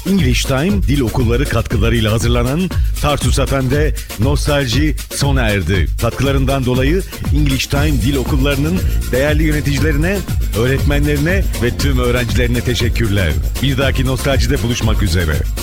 English Time Dil Okulları katkılarıyla hazırlanan Tarsus FM'de nostalji sona erdi. Katkılarından dolayı English Time Dil Okulları'nın değerli yöneticilerine, öğretmenlerine ve tüm öğrencilerine teşekkürler. Bir dahaki nostaljide buluşmak üzere.